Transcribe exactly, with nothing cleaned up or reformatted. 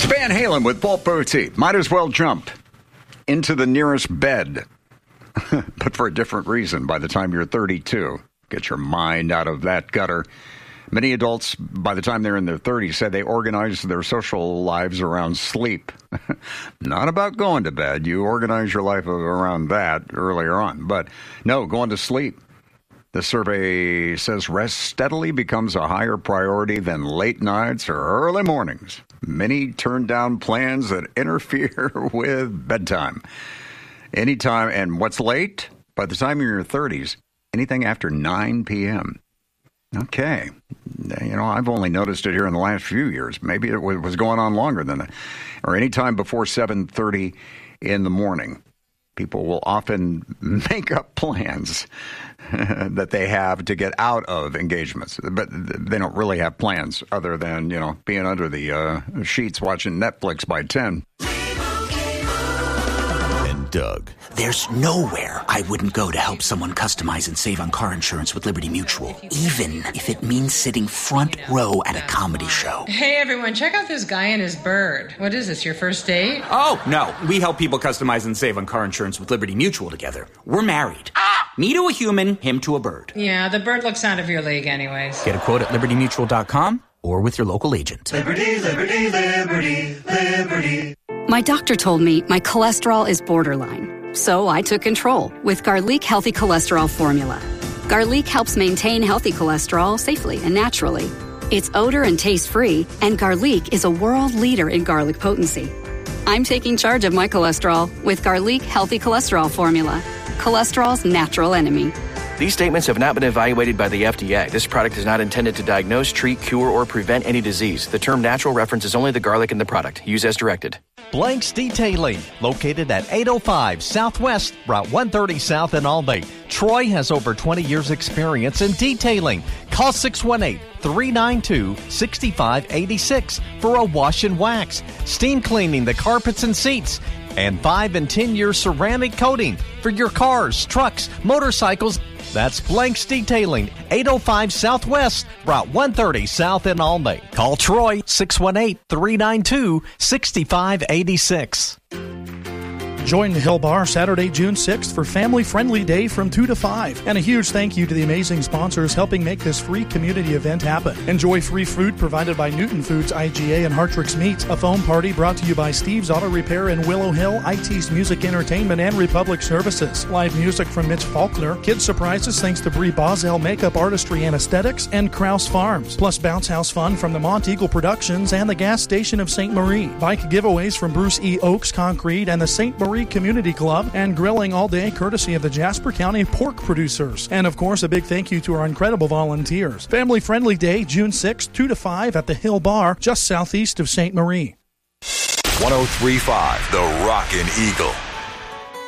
It's Van Halen with Bolt Booty. Might as well jump into the nearest bed, but for a different reason by the time you're thirty-two. Get your mind out of that gutter. Many adults, by the time they're in their thirties, say they organize their social lives around sleep. Not about going to bed. You organize your life around that earlier on. But no, going to sleep. The survey says rest steadily becomes a higher priority than late nights or early mornings. Many turn down plans that interfere with bedtime. Anytime, and what's late? By the time you're in your thirties, anything after nine p.m. Okay. You know, I've only noticed it here in the last few years. Maybe it was going on longer than that. Or anytime before seven thirty in the morning. People will often make up plans that they have to get out of engagements. But they don't really have plans other than, you know, being under the uh, sheets watching Netflix by ten. Doug. There's nowhere I wouldn't go to help someone customize and save on car insurance with Liberty Mutual, even if it means sitting front row at a comedy show. Hey, everyone, check out this guy and his bird. What is this, your first date? Oh, no. We help people customize and save on car insurance with Liberty Mutual together. We're married. Me to a human, him to a bird. Yeah, the bird looks out of your league anyways. Get a quote at liberty mutual dot com or with your local agent. Liberty, liberty, liberty, liberty. My doctor told me my cholesterol is borderline, so I took control with Garlic Healthy Cholesterol Formula. Garlic helps maintain healthy cholesterol safely and naturally. It's odor and taste-free, and Garlic is a world leader in garlic potency. I'm taking charge of my cholesterol with Garlic Healthy Cholesterol Formula, cholesterol's natural enemy. These statements have not been evaluated by the F D A. This product is not intended to diagnose, treat, cure, or prevent any disease. The term natural references only the garlic in the product. Use as directed. Blanks Detailing, located at eight oh five Southwest, Route one thirty South in Albany. Troy has over twenty years experience in detailing. Call six one eight, three nine two, six five eight six for a wash and wax, steam cleaning the carpets and seats, and five and ten year ceramic coating for your cars, trucks, motorcycles. That's Blanks Detailing, eight oh five Southwest, Route one thirty South in Albany. Call Troy, six one eight, three nine two, six five eight six. Join the Hill Bar Saturday, June sixth for Family Friendly Day from two to five. And a huge thank you to the amazing sponsors helping make this free community event happen. Enjoy free food provided by Newton Foods, I G A, and Hartrix Meats. A foam party brought to you by Steve's Auto Repair in Willow Hill, I T's Music Entertainment, and Republic Services. Live music from Mitch Faulkner. Kids surprises thanks to Brie Boswell Makeup Artistry and Aesthetics and Krause Farms. Plus bounce house fun from the Mont Eagle Productions and the gas station of Saint Marie. Bike giveaways from Bruce E. Oaks Concrete and the Saint Marie Community Club, and grilling all day courtesy of the Jasper County pork producers. And of course, a big thank you to our incredible volunteers. Family Friendly Day, June sixth, two to five at the Hill Bar, just southeast of Saint Marie. one oh three point five The Rockin' Eagle.